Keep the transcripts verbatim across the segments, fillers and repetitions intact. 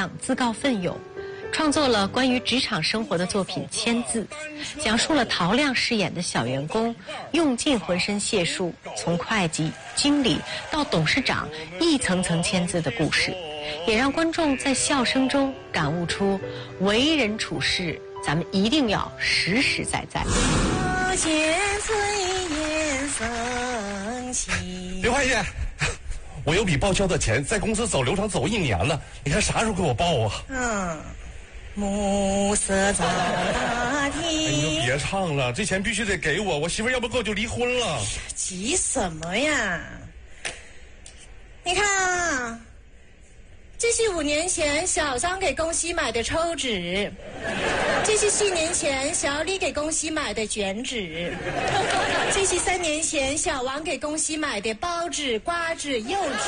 亮自告奋勇，创作了关于职场生活的作品《签字》，讲述了陶亮饰演的小员工用尽浑身解数，从会计、经理到董事长一层层签字的故事，也让观众在笑声中感悟出为人处事，咱们一定要实实在在。 见炊烟升起。 刘会计，我有笔报销的钱，在公司走流程走一年了，你看啥时候给我报啊？ 嗯，暮色照大厅。 哎，你就别唱了，这钱必须得给我，我媳妇要不够就离婚了。 急什么呀？你看啊，这是五年前小张给公司买的抽纸，这是四年前小李给公司买的卷纸，这是三年前小王给公司买的包纸、瓜纸、柚纸。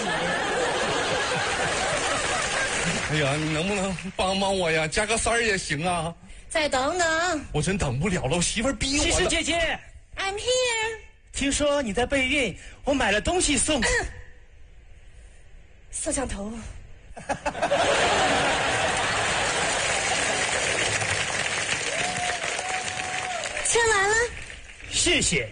哎呀，你能不能帮帮我呀？加个三儿也行啊。 再等等， 我真等不了了，我媳妇逼我了。 诗诗姐姐 I'm here。 听说你在备孕，我买了东西送。 摄像头。签完了。 谢谢。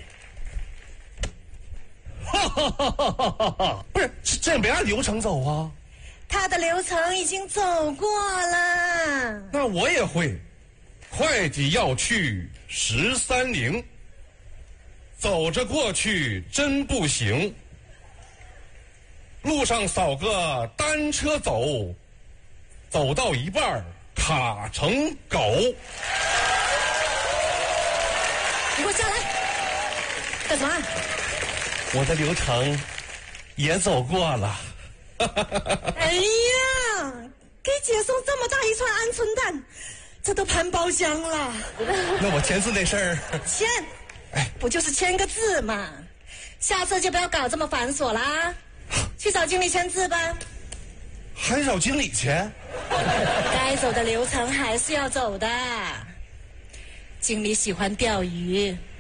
哈哈哈哈哈哈！不是，这也没按流程走啊。 他的流程已经走过了。 那我也会。会计要去十三陵，走着过去真不行。路上扫个单车走，走到一半卡成狗。 你给我下来，干什么？ 我的流程也走过了。 哎呀，给姐送这么大一串鹌鹑蛋，这都盘包厢了。 那我签字那事儿， 签，哎，不就是签个字嘛？下次就不要搞这么繁琐啦，去找经理签字吧。 还找经理签？ 该走的流程还是要走的。经理喜欢钓鱼，